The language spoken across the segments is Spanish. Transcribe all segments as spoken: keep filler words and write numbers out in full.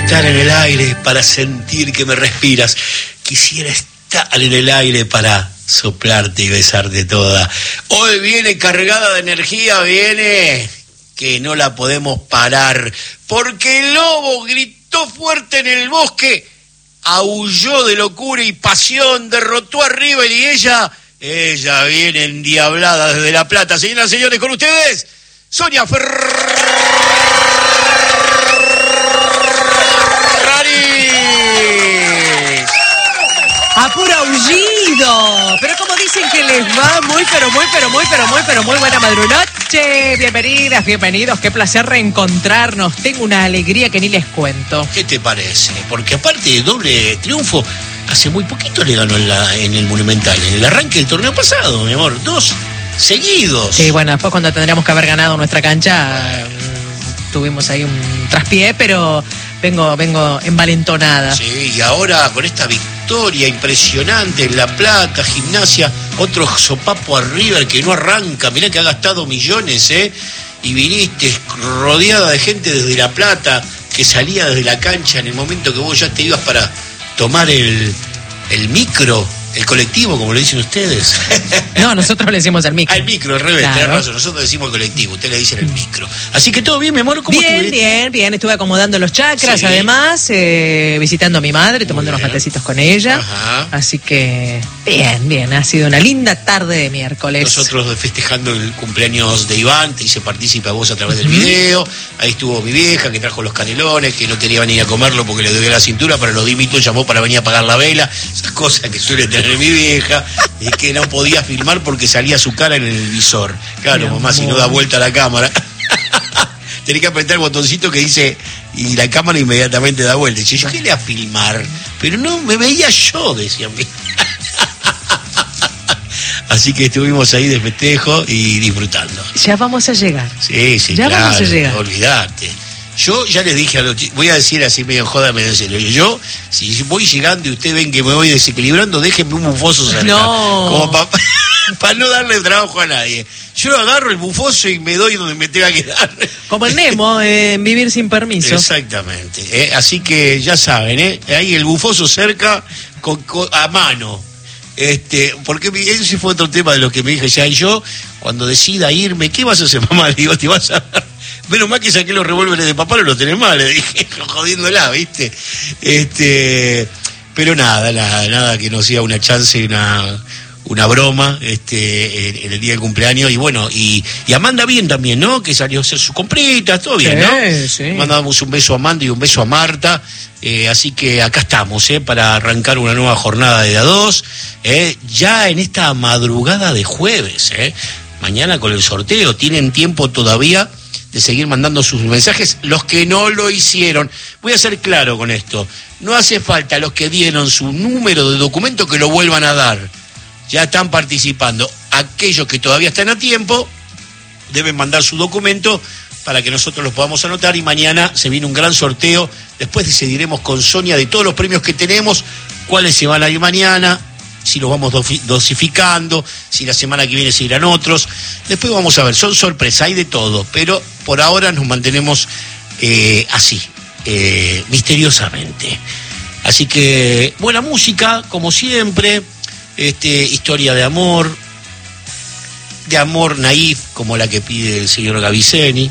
estar en el aire para sentir que me respiras. Quisiera estar en el aire para soplarte y besarte toda. Hoy viene cargada de energía, viene que no la podemos parar, porque el lobo gritó fuerte en el bosque, aulló de locura y pasión, derrotó a River y ella, ella viene endiablada desde La Plata. Señoras y señores, con ustedes, Sonia Ferrari. A puro aullido. Pero como dicen que les va muy, pero muy, pero muy, pero muy, pero muy buena madrunoche. Bienvenidas, bienvenidos. Qué placer reencontrarnos. Tengo una alegría que ni les cuento. ¿Qué te parece? Porque aparte de doble triunfo, hace muy poquito le ganó en, la, en el Monumental, en el arranque del torneo pasado, mi amor. Dos seguidos. Sí, bueno, después cuando tendríamos que haber ganado nuestra cancha, tuvimos ahí un traspié, pero vengo, vengo envalentonada. Sí, y ahora con esta victoria impresionante en La Plata, Gimnasia, otro sopapo a River que no arranca. Mirá que ha gastado millones, ¿eh? Y viniste rodeada de gente desde La Plata, que salía desde la cancha en el momento que vos ya te ibas para tomar el, el micro, el colectivo, como lo dicen ustedes. No, nosotros le decimos el micro. Al micro, al revés, Claro. tenés razón. Nosotros decimos el colectivo, ustedes le dicen el micro. Así que todo bien, mi amor, ¿cómo Bien, estuviste? bien, bien. Estuve acomodando los chakras, Sí. además, eh, visitando a mi madre, tomando Muy unos bien. matecitos con ella. Ajá. Así que, bien, bien. Ha sido una linda tarde de miércoles. Nosotros festejando el cumpleaños de Iván, te hice partícipe a vos a través del Ujú. video. Ahí estuvo mi vieja que trajo los canelones, que no quería venir a comerlo porque le dolía la cintura, pero lo dimito llamó para venir a apagar la vela. Esas cosas que suele tener mi vieja, y que no podía filmar porque salía su cara en el visor. Claro, Mi mamá, si no amor. da vuelta a la cámara. Tenés que apretar el botoncito que dice, y la cámara inmediatamente da vuelta. Y dice, yo quería filmar, pero no me veía yo, decía mi. Así que estuvimos ahí de festejo y disfrutando. Ya vamos a llegar. Sí, sí, Ya claro, vamos a llegar. olvidate. Yo ya les dije a los chicos, voy a decir así medio joda, medio en serio. Yo, si voy llegando y ustedes ven que me voy desequilibrando, déjenme un bufoso cerca. No. Como para pa no darle trabajo a nadie. Yo agarro el bufoso y me doy donde me tenga que dar. Como el Nemo, eh, en Vivir sin Permiso. Exactamente. ¿eh? Así que ya saben, ¿eh? Ahí el bufoso cerca con, con- a mano. Este, porque mi- ese fue otro tema de lo que me dije ya. Y yo, cuando decida irme, ¿qué vas a hacer, mamá? Le digo, te vas a. Menos mal que saqué los revólveres de papá, no los tenés mal, le dije, jodiéndola, ¿viste? Este, pero nada, nada, nada que no sea una chance, una, una broma, este, en, en el día del cumpleaños. Y bueno, y, y Amanda bien también, ¿no? Que salió a hacer sus compritas, todo bien, ¿no? Sí, sí. Mandamos un beso a Amanda y un beso a Marta. Eh, así que acá estamos, ¿eh? Para arrancar una nueva jornada de A dos, ¿eh? Ya en esta madrugada de jueves, ¿eh? Mañana con el sorteo, tienen tiempo todavía de seguir mandando sus mensajes, los que no lo hicieron. Voy a ser claro con esto, no hace falta los que dieron su número de documento que lo vuelvan a dar, ya están participando. Aquellos que todavía están a tiempo deben mandar su documento para que nosotros los podamos anotar, y mañana se viene un gran sorteo. Después decidiremos con Sonia de todos los premios que tenemos, cuáles se van a ir mañana, si los vamos dofi- dosificando, si la semana que viene se irán otros. Después vamos a ver, son sorpresas, hay de todo, pero por ahora nos mantenemos eh, así, eh, misteriosamente. Así que buena música, como siempre, este, historia de amor, de amor naif, como la que pide el señor Gaviceni,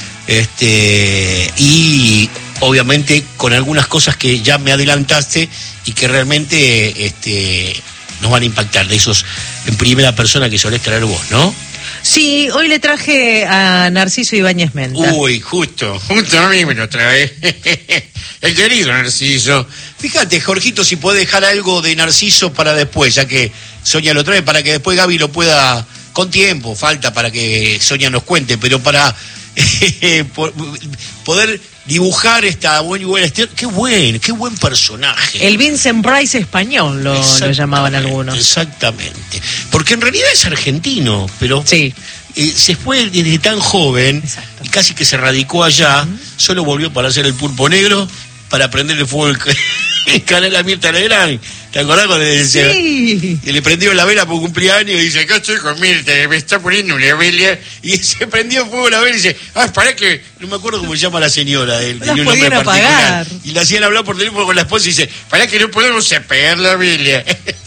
este, y obviamente con algunas cosas que ya me adelantaste y que realmente este, nos van a impactar, de esos en primera persona que solés traer vos, ¿no? Sí, hoy le traje a Narciso Ibáñez Menta. Uy, justo, justo a mí me lo trae. El querido Narciso. Fíjate, Jorgito, si puede dejar algo de Narciso para después, ya que Sonia lo trae, para que después Gaby lo pueda, con tiempo, falta para que Sonia nos cuente, pero para eh, por- poder dibujar esta buena y buena. Qué buen, qué buen personaje. El Vincent Price español lo, lo Exactamente, llamaban algunos. Exactamente. Porque en realidad es argentino, pero Sí. eh, se fue desde tan joven, Exacto. y casi que se radicó allá, solo volvió para hacer el pulpo negro, para prender el fuego el, el canal a Mirta Legrand. ¿Te acordás cuando le decía? Sí. Y le prendió la vela por cumpleaños y dice, acá estoy con Mirta, me está poniendo una vela. Y se prendió fuego la vela y dice, ah, para que, no me acuerdo cómo se llama la señora, él No tenía un las nombre podían particular. apagar. Y le hacían hablar por teléfono con la esposa y dice, para que no podemos apagar la vela.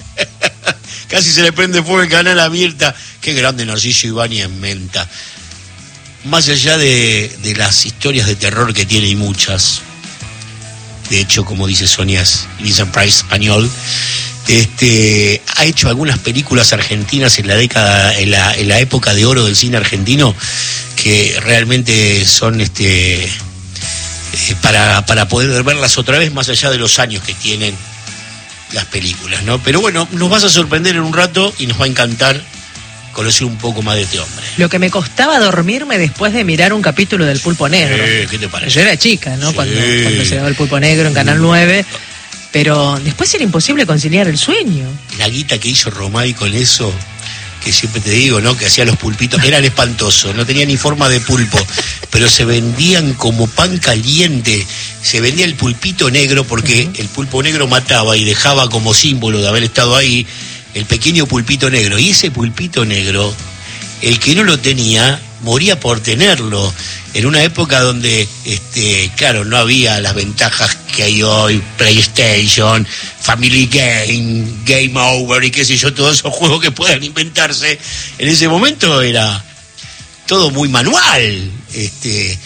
Casi se le prende fuego el canal a Mirta. Qué grande Narciso Ibáñez Menta. Más allá de, de las historias de terror que tiene, y muchas, de hecho, como dice Sonia, es Vincent Price español, este, ha hecho algunas películas argentinas en la década, en la, en la época de oro del cine argentino, que realmente son este eh, para, para poder verlas otra vez, más allá de los años que tienen las películas, ¿no? Pero bueno, nos vas a sorprender en un rato y nos va a encantar conocer un poco más de este hombre. Lo que me costaba dormirme después de mirar un capítulo del Pulpo Negro. Eh, ¿Qué te parece? Yo era chica, ¿no? Sí. Cuando, cuando se daba el Pulpo Negro en Canal nueve. Pero después era imposible conciliar el sueño. La guita que hizo Romay con eso, que siempre te digo, ¿no? Que hacía los pulpitos, eran espantosos, no tenían ni forma de pulpo, pero se vendían como pan caliente. Se vendía el pulpito negro porque uh-huh. el pulpo negro mataba y dejaba como símbolo de haber estado ahí el pequeño pulpito negro. Y ese pulpito negro, el que no lo tenía, moría por tenerlo. En una época donde, este, claro, no había las ventajas que hay hoy, PlayStation, Family Game, Game Over y qué sé yo, todos esos juegos que puedan inventarse. En ese momento era todo muy manual. Este,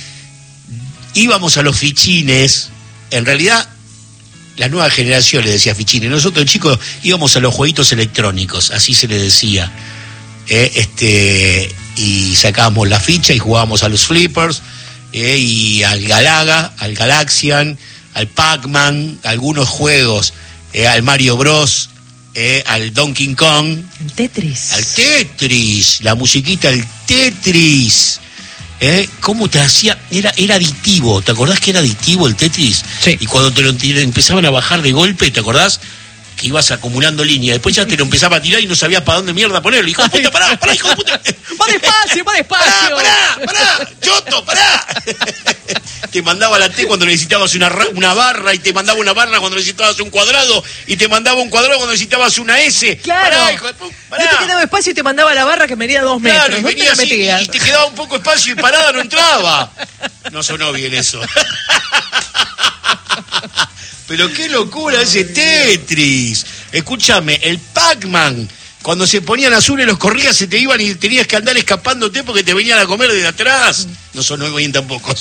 íbamos a los fichines, en realidad la nueva generación le decía fichines, nosotros chicos íbamos a los jueguitos electrónicos, así se le decía, eh, este, y sacábamos la ficha y jugábamos a los flippers, eh, y al Galaga, al Galaxian, al Pac-Man, algunos juegos, eh, al Mario Bros, eh, al Donkey Kong, el Tetris, al Tetris, la musiquita, el Tetris. ¿Eh? ¿Cómo te hacía? Era, era adictivo. ¿Te acordás que era adictivo el Tetris? Sí. Y cuando te lo te empezaban a bajar de golpe, ¿te acordás? Que ibas acumulando líneas. Después ya te lo empezaba a tirar y no sabías para dónde mierda ponerlo. Hijo de puta, pará, pará, hijo de puta. Va despacio, va despacio. Pará, pará, pará, Choto, pará. Te mandaba la T cuando necesitabas una, una barra, y te mandaba una barra cuando necesitabas un cuadrado, y te mandaba un cuadrado cuando necesitabas una S. Claro. Pará, hijo de puta, pará. No te quedaba espacio y te mandaba la barra que medía dos metros. Claro, y venía así, y te quedaba un poco espacio y parada no entraba. No sonó bien eso. Pero qué locura ese Tetris. Escúchame, el Pac-Man, cuando se ponían azules los corrías, se te iban y tenías que andar escapándote porque te venían a comer desde atrás. No sonó bien tampoco.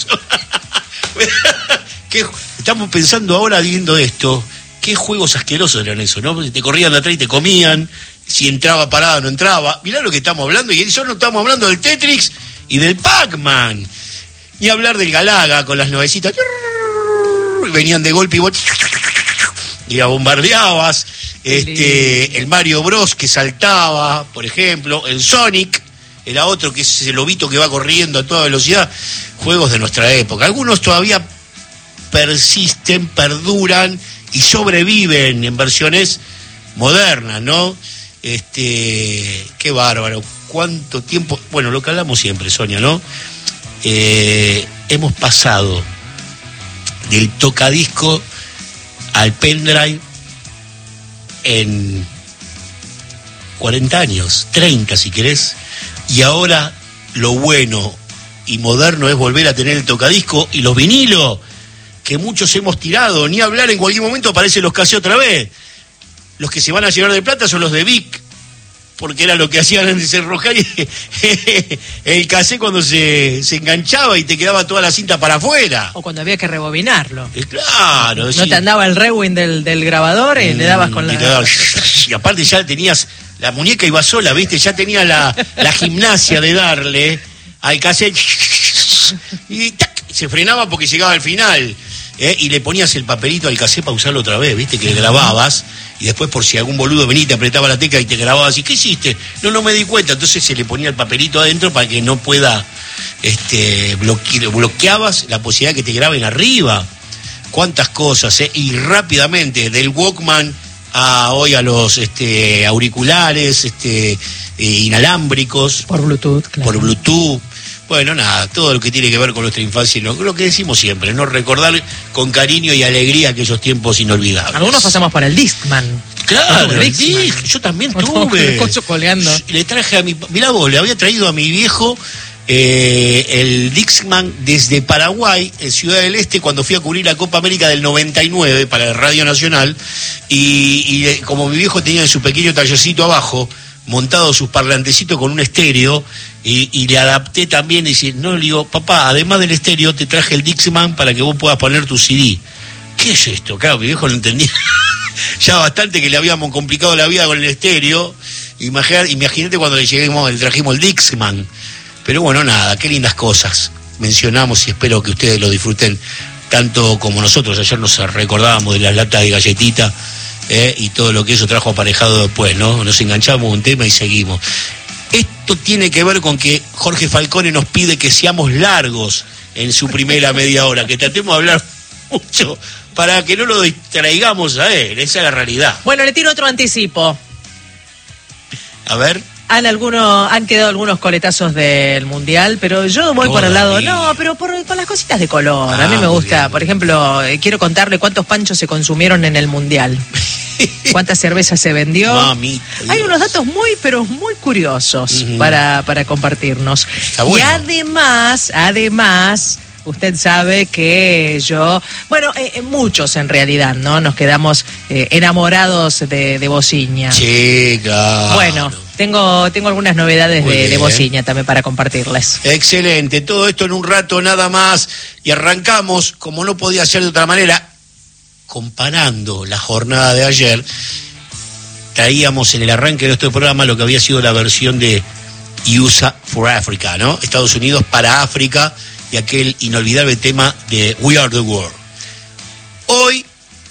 ¿Qué, estamos pensando ahora viendo esto, qué juegos asquerosos eran esos, ¿no? Porque te corrían de atrás y te comían, si entraba parada no entraba. Mirá lo que estamos hablando, y eso no estamos hablando del Tetris y del Pac-Man. Ni hablar del Galaga con las nubecitas. Venían de golpe y vos y la bombardeabas. Este, el Mario Bros que saltaba, por ejemplo, el Sonic, era otro que es el lobito que va corriendo a toda velocidad. Juegos de nuestra época. Algunos todavía persisten, perduran y sobreviven en versiones modernas, ¿no? Este, qué bárbaro. Cuánto tiempo, bueno, lo que hablamos siempre, Sonia, ¿no? Eh, hemos pasado del tocadisco al pendrive en cuarenta años, treinta si querés, y ahora lo bueno y moderno es volver a tener el tocadisco y los vinilos, que muchos hemos tirado, ni hablar, en cualquier momento aparecen los cassés otra vez. Los que se van a llenar de plata son los de Vic, porque era lo que hacían antes, enrojar el cassette cuando se, se enganchaba y te quedaba toda la cinta para afuera. O cuando había que rebobinarlo. Eh, claro. No sí. te andaba el rewind del, del grabador y mm, le dabas con la... Daba, y aparte ya tenías, la muñeca iba sola, ¿viste? Ya tenía la, la gimnasia de darle al cassette y ¡tac! Se frenaba porque llegaba al final. ¿Eh? Y le ponías el papelito al cassette para usarlo otra vez, ¿viste? Que grababas, y después por si algún boludo venía y te apretaba la tecla y te grababas y ¿qué hiciste? No, no me di cuenta. Entonces se le ponía el papelito adentro para que no pueda, este, bloque, bloqueabas la posibilidad de que te graben arriba. Cuántas cosas, ¿eh? Y rápidamente, del Walkman a hoy a los este, auriculares este, eh, inalámbricos. Por Bluetooth, claro. Por Bluetooth. Bueno, nada, todo lo que tiene que ver con nuestra infancia, lo, lo que decimos siempre, ¿no? Recordar con cariño y alegría aquellos tiempos inolvidables. Algunos pasamos por el Discman. Claro, el Discman. Yo también tuve. Colgando. Le traje a mi... Mirá vos, le había traído a mi viejo eh, el Discman desde Paraguay, en Ciudad del Este, cuando fui a cubrir la Copa América del noventa y nueve para Radio Nacional, y, y como mi viejo tenía en su pequeño tallercito abajo, montado sus parlantecitos con un estéreo, y, y le adapté también, y decir, no, le digo, papá, además del estéreo, te traje el Discman para que vos puedas poner tu C D. ¿Qué es esto? Claro, mi viejo no entendía. Ya bastante que le habíamos complicado la vida con el estéreo. Imagínate, imagínate cuando le lleguemos, le trajimos el Discman. Pero bueno, nada, qué lindas cosas mencionamos y espero que ustedes lo disfruten tanto como nosotros. Ayer nos recordábamos de las latas de galletita eh, y todo lo que eso trajo aparejado después, ¿no? Nos enganchamos un tema y seguimos. Esto tiene que ver con que Jorge Falcone nos pide que seamos largos en su primera media hora, que tratemos de hablar mucho para que no lo distraigamos a él. Esa es la realidad. Bueno, le tiro otro anticipo. A ver. Han algunos, han quedado algunos coletazos del Mundial, pero yo voy por el lado, no, pero por, por las cositas de color. Ah, a mí me gusta, bien. Por ejemplo, eh, quiero contarle cuántos panchos se consumieron en el Mundial. ¿Cuánta cerveza se vendió? Mami, hay unos datos muy, pero muy curiosos uh-huh. para, para compartirnos. Está bueno. Y además, además... Usted sabe que yo, bueno, eh, muchos en realidad, ¿no? Nos quedamos eh, enamorados de, de Bociña. Sí, claro. Bueno, tengo, tengo algunas novedades de, de Bociña también para compartirles. Excelente, todo esto en un rato nada más. Y arrancamos, como no podía ser de otra manera, comparando la jornada de ayer. Traíamos en el arranque de nuestro programa lo que había sido la versión de U S A for Africa, ¿no? Estados Unidos para África. Y aquel inolvidable tema de We Are the World. Hoy,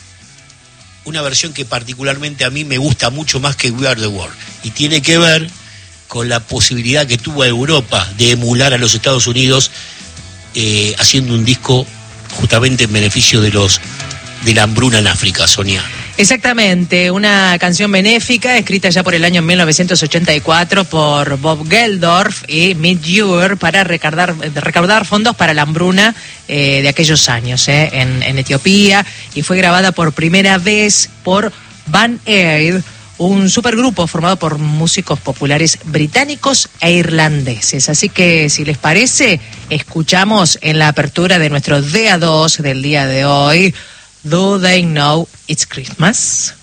una versión que particularmente a mí me gusta mucho más que We Are the World. Y tiene que ver con la posibilidad que tuvo Europa de emular a los Estados Unidos eh, haciendo un disco justamente en beneficio de los de la hambruna en África, Sonia. Exactamente, una canción benéfica escrita ya por el año mil novecientos ochenta y cuatro por Bob Geldof y Mick Ewer para recaudar, recaudar fondos para la hambruna eh, de aquellos años eh, en, en Etiopía, y fue grabada por primera vez por Band Aid, un supergrupo formado por músicos populares británicos e irlandeses. Así que, si les parece, escuchamos en la apertura de nuestro D A dos del día de hoy, Do They Know It's Christmas?